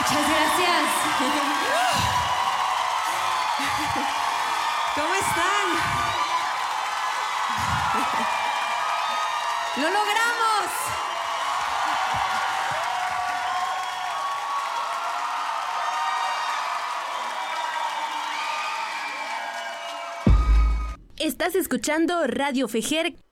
Muchas gracias. ¿Cómo están? ¡Lo logramos! Estás escuchando Radio Fejer